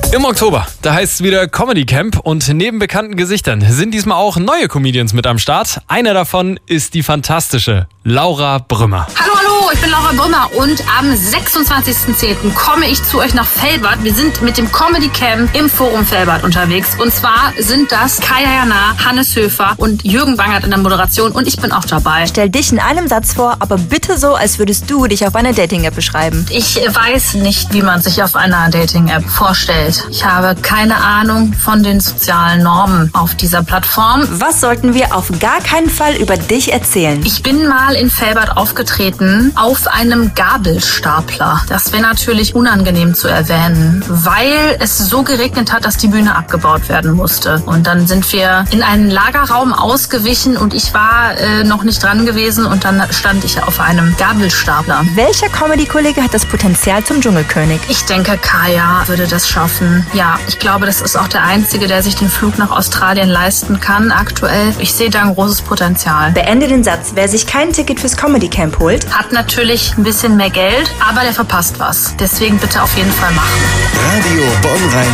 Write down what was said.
Im Oktober, da heißt es wieder Comedy Camp und neben bekannten Gesichtern sind diesmal auch neue Comedians mit am Start. Einer davon ist die fantastische Laura Brümmer. Hallo, ich bin Laura Brümmer und am 26.10. komme ich zu euch nach Velbert. Wir sind mit dem Comedy Camp im Forum Velbert unterwegs und zwar sind das Kaya Jana, Hannes Höfer und Jürgen Bangert in der Moderation und ich bin auch dabei. Stell dich in einem Satz vor, aber bitte so, als würdest du dich auf einer Dating-App beschreiben. Ich weiß nicht, wie man sich auf einer Dating-App vorstellt. Ich habe keine Ahnung von den sozialen Normen auf dieser Plattform. Was sollten wir auf gar keinen Fall über dich erzählen? Ich bin mal in Velbert aufgetreten auf einem Gabelstapler. Das wäre natürlich unangenehm zu erwähnen, weil es so geregnet hat, dass die Bühne abgebaut werden musste. Und dann sind wir in einen Lagerraum ausgewichen und ich war noch nicht dran gewesen und dann stand ich auf einem Gabelstapler. Welcher Comedy-Kollege hat das Potenzial zum Dschungelkönig? Ich denke, Kaya würde das schaffen. Ja, ich glaube, das ist auch der Einzige, der sich den Flug nach Australien leisten kann aktuell. Ich sehe da ein großes Potenzial. Beende den Satz. Wer sich kein Ticket fürs Comedy Camp holt, Hat natürlich ein bisschen mehr Geld, aber der verpasst was. Deswegen bitte auf jeden Fall machen. Radio Bonn-Rhein.